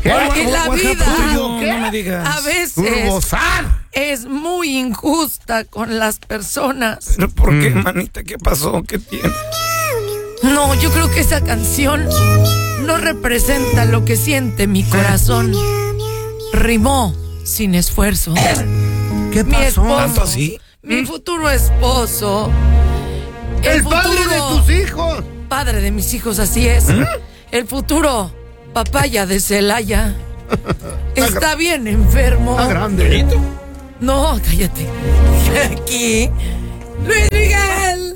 Porque la vida no me digas. a veces es muy injusta con las personas. ¿Pero por qué, manita? ¿Qué pasó? ¿Qué tiene? No, yo creo que esa canción no representa lo que siente mi corazón. Rimó sin esfuerzo. ¿Qué Mi pasó? esposo, ¿Tanto así? mi futuro esposo. El padre de tus hijos. Padre de mis hijos, así es. El futuro papaya de Celaya está bien enfermo. Está grande. No, cállate. Aquí, Luis Miguel.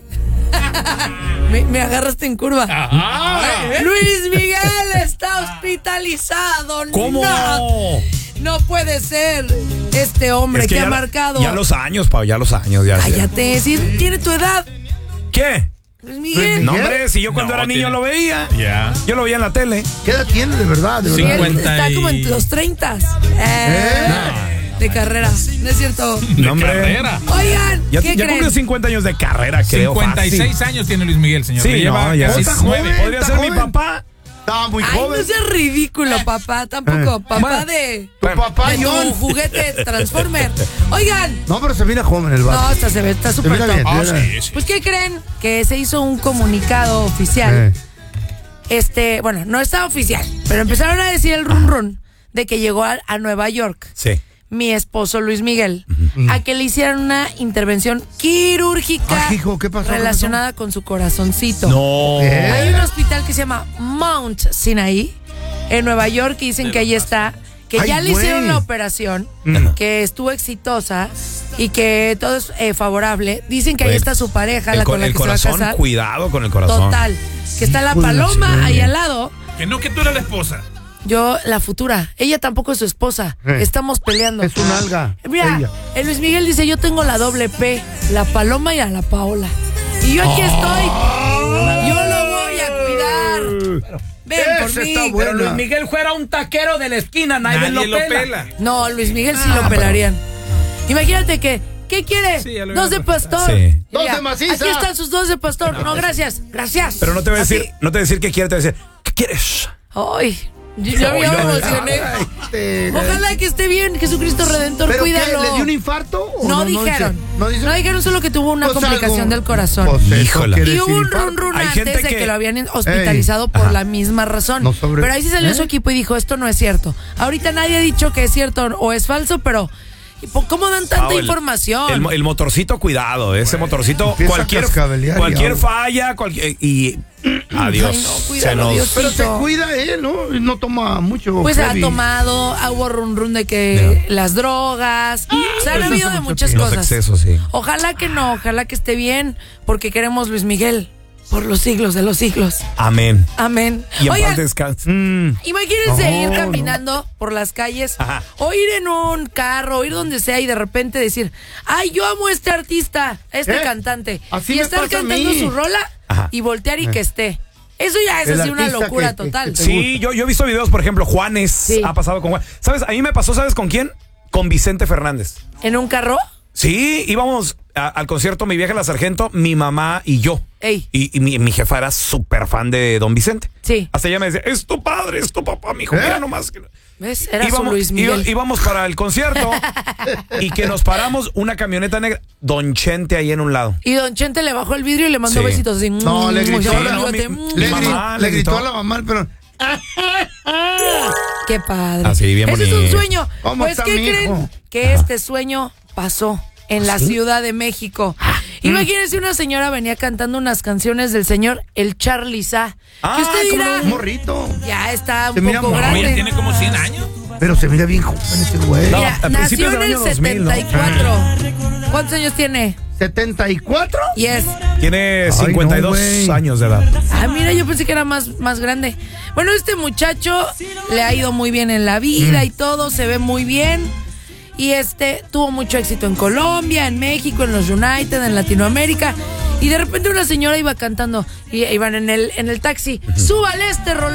Me agarraste en curva. Luis Miguel está hospitalizado. ¿Cómo? No puede ser este hombre que ha marcado. Ya los años, Pau, ya los años. Cállate, si tiene tu edad. ¿Qué? Luis Miguel. No, hombre, si yo cuando era niño lo veía. Ya. Yo lo veía en la tele. ¿Qué edad tiene de verdad? Él está como en los 30. De carrera, ¿no es cierto? No, hombre. Carrera. Oigan, Ya ¿qué creen? cumplió 50 años de carrera, creo. 56 fácil. años tiene Luis Miguel, señor. Sí, Le lleva no, ya. casi Está 9. joven. Podría ser mi papá. Estaba muy Ay, joven. no seas ridículo, papá. Tampoco, papá Bueno. de Tu papá tu John. juguete Transformer. Oigan, No, pero se mira joven el vato. no, está súper mira top. bien. Ah, sí. Pues, ¿qué creen? Que se hizo un comunicado oficial. Bueno, no está oficial, pero empezaron a decir el run run de que llegó a Nueva York Sí. mi esposo Luis Miguel a que le hicieran una intervención quirúrgica Hijo, ¿qué pasó? relacionada con su corazoncito. No. Hay un hospital que se llama Mount Sinai en Nueva York y dicen que ahí está, que Ay, ya le güey. hicieron la operación, que estuvo exitosa y que todo es favorable. Dicen que ahí Güey, está su pareja, la con la el que se va a corazón, casar. cuidado con el corazón. Total. Que está la Hijo de la paloma chingada. ahí al lado. Que no, que tú eras la esposa. Yo, la futura. Ella tampoco es su esposa. Estamos peleando. Es un alga. Mira, Ella. el Luis Miguel dice, yo tengo la doble P, la Paloma y a la Paola. Y yo aquí estoy. Yo lo voy a cuidar. Ven por Esa mí. está buena. Pero Luis Miguel fuera un taquero de la esquina, nadie lo pela. No, Luis Miguel sí lo pelarían. Imagínate que, ¿qué quiere? Sí, ya lo Dos de habíamos pastor. Sí. Dos Mira, de maciza. Aquí están sus dos de pastor. No, gracias. Gracias. Pero no te voy a Así. decir, no te voy a decir qué quiere, te voy a decir, ¿qué quieres? Ay, yo me emocioné. Ojalá que esté bien, Jesucristo Redentor, ¿Pero cuídalo. qué? ¿Le dio un infarto? ¿O No dijeron. No dice? No dijeron solo que tuvo una Pues complicación algo. del corazón. Pues eso Híjola. quiere Y decir hubo un infarto. run run Hay antes gente de que que lo habían hospitalizado por la misma razón. No sobre- Pero ahí sí salió su equipo y dijo, esto no es cierto. Ahorita nadie ha dicho que es cierto o es falso, pero ¿cómo dan tanta Pau, información? El motorcito, cuidado, ese motorcito, Empieza a cualquier cascabelear y falla, y adiós. Ay, no, se cuídalo, nos... Dios. Pero se cuida él, ¿no? No toma mucho. Pues ha heavy. tomado, hubo run run de que las drogas, o sea, han eso habido hace de mucho muchas tiempo. Los cosas. excesos, sí. Ojalá que no, ojalá que esté bien, porque queremos Luis Miguel por los siglos de los siglos. Amén. Amén. Y en Oigan, paz descanse. imagínense No, ir no. caminando por las calles, Ajá. o ir en un carro, o ir donde sea y de repente decir, ay, yo amo a este artista, a este cantante. Así y me estar pasa a cantando mí. su rola Ajá. y voltear y que esté. Eso ya es El así una artista locura que total. te Sí, yo he visto videos, por ejemplo, Juanes Sí. ha pasado con Juan. ¿Sabes? A mí me pasó, ¿sabes con quién? Con Vicente Fernández. ¿En un carro? Sí, íbamos al concierto Mi Vieja la Sargento, mi mamá y yo. Ey. Y mi jefa era súper fan de Don Vicente. Sí. Hasta ella me decía, es tu padre, es tu papá, mijo, mira nomás. ¿Ves? Era su Luis Miguel. Íbamos para el concierto y que nos paramos una camioneta negra, Don Chente ahí en un lado. Y Don Chente le bajó el vidrio y le mandó Sí. besitos así. No, le gritó se a la- va, no, fíjate, mi mamá Le le gritó gritó. a la mamá, pero. Qué padre. Ah, sí, bien Ese es bonito. un sueño. ¿Cómo Pues, está ¿qué mi creen? hijo? Que este sueño pasó en la Ciudad de México. Imagínense, una señora venía cantando unas canciones del señor El Charly Sa. Que usted ¿cómo dirá, Un morrito. ya está un Se mira poco muy grande. Mira, tiene como 100 años. Pero se mira bien joven ese güey. No. Mira, a nació principios en del el año 2000, ¿no? 74. ¿Cuántos años tiene? ¿74? Yes. Tiene Ay, 52 no, güey. años de edad. Ah, mira, yo pensé que era más grande. Bueno, este muchacho le ha ido muy bien en la vida y todo, se ve muy bien. Y tuvo mucho éxito en Colombia, en México, en los United, en Latinoamérica. Y de repente una señora iba cantando, y iban en el taxi, súbale este rollo.